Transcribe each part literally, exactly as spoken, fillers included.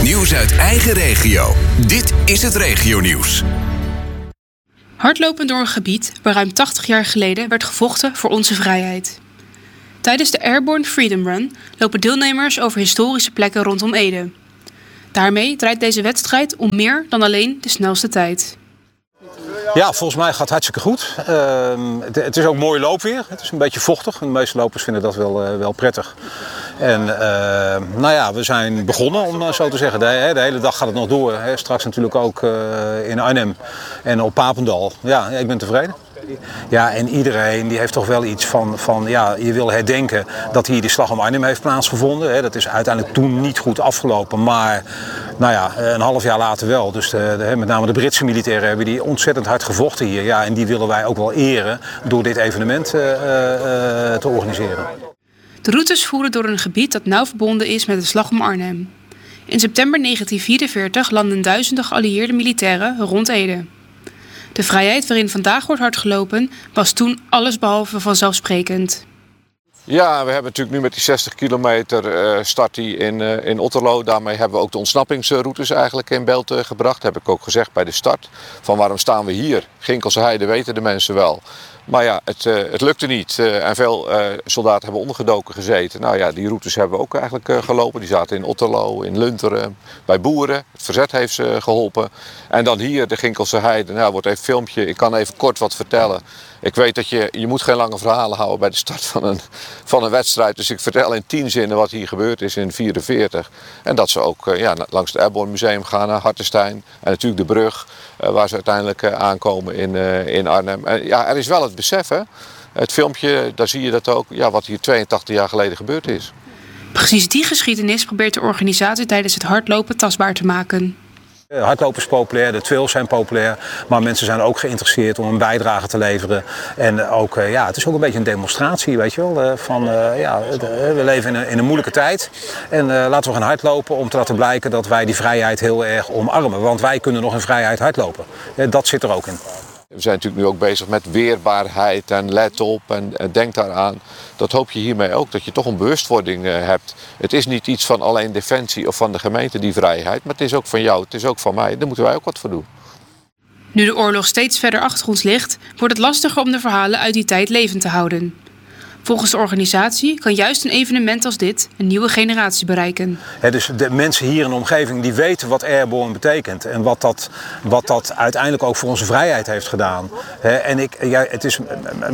Nieuws uit eigen regio. Dit is het regionieuws. Hardlopen door een gebied waar ruim tachtig jaar geleden werd gevochten voor onze vrijheid. Tijdens de Airborne Freedom Run lopen deelnemers over historische plekken rondom Ede. Daarmee draait deze wedstrijd om meer dan alleen de snelste tijd. Ja, volgens mij gaat het hartstikke goed. Uh, het, het is ook mooi loopweer. Het is een beetje vochtig. De meeste lopers vinden dat wel, uh, wel prettig. En uh, nou ja, we zijn begonnen, om uh, zo te zeggen. De, de hele dag gaat het nog door. Hè. Straks natuurlijk ook uh, in Arnhem en op Papendal. Ja, ik ben tevreden. Ja, en iedereen die heeft toch wel iets van, van ja, je wil herdenken dat hier die slag om Arnhem heeft plaatsgevonden. Hè. Dat is uiteindelijk toen niet goed afgelopen, maar nou ja, een half jaar later wel. Dus de, de, met name de Britse militairen hebben die ontzettend hard gevochten hier. Ja, en die willen wij ook wel eren door dit evenement uh, uh, te organiseren. De routes voeren door een gebied dat nauw verbonden is met de slag om Arnhem. In september negentien vierenveertig landden duizenden geallieerde militairen rond Ede. De vrijheid waarin vandaag wordt hardgelopen was toen allesbehalve vanzelfsprekend. Ja, we hebben natuurlijk nu met die zestig kilometer uh, start die in, uh, in Otterlo. Daarmee hebben we ook de ontsnappingsroutes eigenlijk in beeld uh, gebracht. Dat heb ik ook gezegd bij de start. Van waarom staan we hier? Ginkelse Heide weten de mensen wel. Maar ja, het, uh, het lukte niet. Uh, en veel uh, soldaten hebben ondergedoken gezeten. Nou ja, die routes hebben we ook eigenlijk uh, gelopen. Die zaten in Otterlo, in Lunteren, bij boeren. Het verzet heeft ze uh, geholpen. En dan hier, de Ginkelse Heide. Nou, wordt even een filmpje. Ik kan even kort wat vertellen. Ik weet dat je, je moet geen lange verhalen houden bij de start van een, van een wedstrijd. Dus ik vertel in tien zinnen wat hier gebeurd is in vierenveertig. En dat ze ook uh, ja, langs het Airborne Museum gaan naar Hartenstein. En natuurlijk de brug uh, waar ze uiteindelijk uh, aankomen in, uh, in Arnhem. En ja, er is wel het besef, hè. Het filmpje, daar zie je dat ook, ja, wat hier tweeëntachtig jaar geleden gebeurd is. Precies die geschiedenis probeert de organisatie tijdens het hardlopen tastbaar te maken. Hardlopen is populair, de trails zijn populair, maar mensen zijn ook geïnteresseerd om een bijdrage te leveren. En ook, ja, het is ook een beetje een demonstratie, weet je wel, van ja, we leven in een, in een moeilijke tijd. En uh, laten we gaan hardlopen om te laten blijken dat wij die vrijheid heel erg omarmen. Want wij kunnen nog in vrijheid hardlopen. Dat zit er ook in. We zijn natuurlijk nu ook bezig met weerbaarheid en let op en, en denk daaraan. Dat hoop je hiermee ook, dat je toch een bewustwording uh, hebt. Het is niet iets van alleen Defensie of van de gemeente, die vrijheid. Maar het is ook van jou, het is ook van mij. Daar moeten wij ook wat voor doen. Nu de oorlog steeds verder achter ons ligt, wordt het lastiger om de verhalen uit die tijd levend te houden. Volgens de organisatie kan juist een evenement als dit een nieuwe generatie bereiken. He, dus de mensen hier in de omgeving die weten wat Airborne betekent en wat dat, wat dat uiteindelijk ook voor onze vrijheid heeft gedaan. He, en ik, ja, het is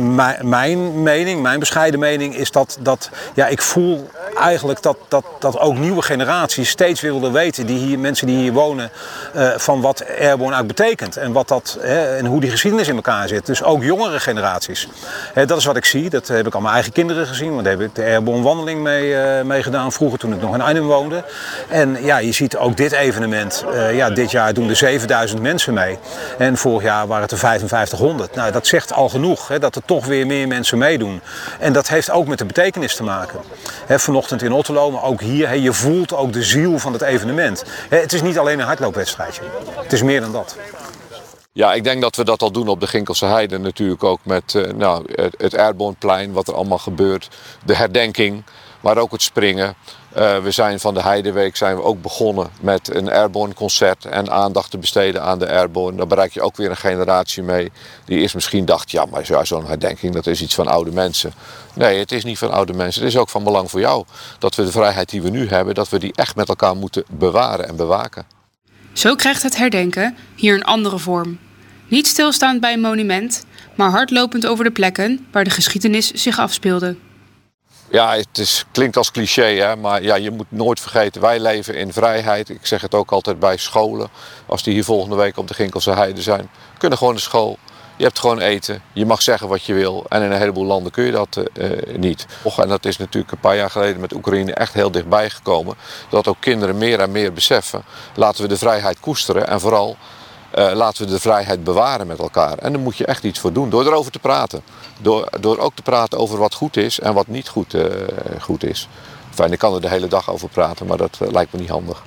mijn mening, mijn bescheiden mening is dat, dat ja, ik voel eigenlijk dat, dat, dat ook nieuwe generaties steeds weer willen weten, die hier, mensen die hier wonen, uh, van wat Airborne eigenlijk betekent en, wat dat, he, en hoe die geschiedenis in elkaar zit. Dus ook jongere generaties. He, dat is wat ik zie, dat heb ik al mijn eigen kinderen gezien, want daar heb ik de Airborne wandeling mee, uh, mee gedaan vroeger toen ik nog in Arnhem woonde. En ja, je ziet ook dit evenement, uh, ja, dit jaar doen er zevenduizend mensen mee en vorig jaar waren het er vijfenvijftighonderd. Nou, dat zegt al genoeg, hè, dat er toch weer meer mensen meedoen. En dat heeft ook met de betekenis te maken. Hè, vanochtend in Otterlo, maar ook hier, hè, je voelt ook de ziel van het evenement. Hè, het is niet alleen een hardloopwedstrijdje, het is meer dan dat. Ja, ik denk dat we dat al doen op de Ginkelse Heide natuurlijk ook met uh, nou, het, het Airborneplein, wat er allemaal gebeurt. De herdenking, maar ook het springen. Uh, we zijn van de Heideweek zijn we ook begonnen met een Airborne concert en aandacht te besteden aan de Airborne. Dan bereik je ook weer een generatie mee die eerst misschien dacht, ja, maar ja, zo'n herdenking dat is iets van oude mensen. Nee, het is niet van oude mensen. Het is ook van belang voor jou dat we de vrijheid die we nu hebben, dat we die echt met elkaar moeten bewaren en bewaken. Zo krijgt het herdenken hier een andere vorm. Niet stilstaand bij een monument, maar hardlopend over de plekken waar de geschiedenis zich afspeelde. Ja, het is, klinkt als cliché, hè? Maar ja, je moet nooit vergeten, wij leven in vrijheid. Ik zeg het ook altijd bij scholen, als die hier volgende week op de Ginkelse Heide zijn. Kunnen gewoon naar school, je hebt gewoon eten, je mag zeggen wat je wil. En in een heleboel landen kun je dat uh, niet. En dat is natuurlijk een paar jaar geleden met Oekraïne echt heel dichtbij gekomen. Dat ook kinderen meer en meer beseffen, laten we de vrijheid koesteren en vooral Uh, laten we de vrijheid bewaren met elkaar. En daar moet je echt iets voor doen, door erover te praten. Door, door ook te praten over wat goed is en wat niet goed, uh, goed is. Enfin, ik kan er de hele dag over praten, maar dat uh, lijkt me niet handig.